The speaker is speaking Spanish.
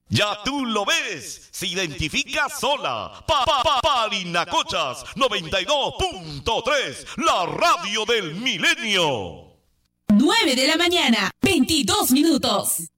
Ya tú lo ves, se identifica sola. Parinacochas 92.3, la radio del milenio. 9 de la mañana, 22 minutos.